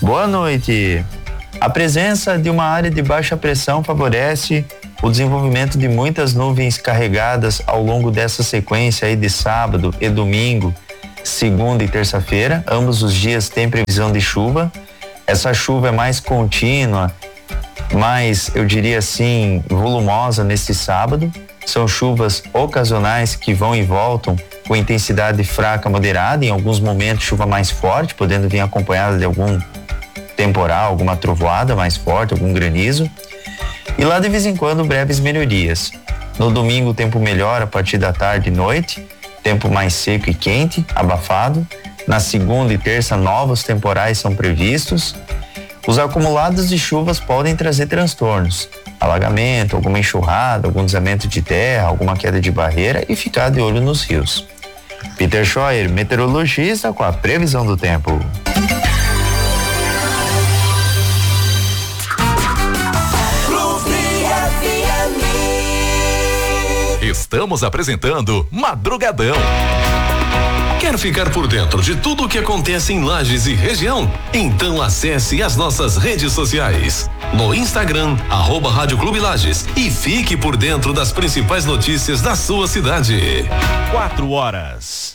Boa noite. A presença de uma área de baixa pressão favorece o desenvolvimento de muitas nuvens carregadas ao longo dessa sequência aí de sábado e domingo, segunda e terça-feira. Ambos os dias tem previsão de chuva. Essa chuva é mais contínua, mais, eu diria assim, volumosa neste sábado. São chuvas ocasionais que vão e voltam com intensidade fraca moderada, em alguns momentos chuva mais forte, podendo vir acompanhada de algum temporal, alguma trovoada mais forte, algum granizo. E lá de vez em quando breves melhorias. No domingo o tempo melhora a partir da tarde e noite, tempo mais seco e quente, abafado. Na segunda e terça novos temporais são previstos. Os acumulados de chuvas podem trazer transtornos, alagamento, alguma enxurrada, algum deslizamento de terra, alguma queda de barreira e ficar de olho nos rios. Peter Scheuer, meteorologista, com a previsão do tempo. Estamos apresentando Madrugadão. Quer ficar por dentro de tudo o que acontece em Lages e região? Então acesse as nossas redes sociais. No Instagram, @Rádio Clube Lages, e fique por dentro das principais notícias da sua cidade. 4 horas.